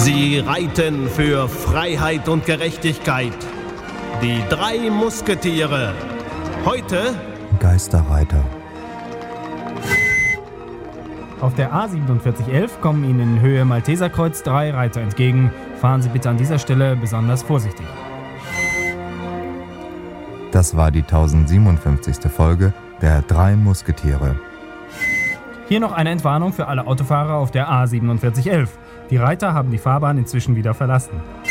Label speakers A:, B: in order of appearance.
A: Sie reiten für Freiheit und Gerechtigkeit. Die 3 Musketiere. Heute
B: Geisterreiter.
C: Auf der A4711 kommen Ihnen in Höhe Malteserkreuz 3 Reiter entgegen. Fahren Sie bitte an dieser Stelle besonders vorsichtig.
B: Das war die 1057. Folge der 3 Musketiere.
C: Hier noch eine Entwarnung für alle Autofahrer auf der A4711. Die Reiter haben die Fahrbahn inzwischen wieder verlassen.